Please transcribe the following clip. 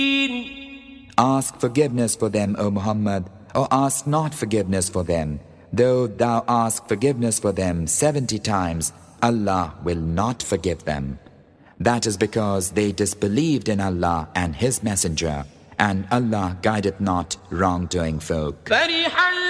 Ask forgiveness for them, O Muhammad, or ask not forgiveness for them. Though thou ask forgiveness for them 70 times, Allah will not forgive them. That is because they disbelieved in Allah and His Messenger, and Allah guideth not wrongdoing folk.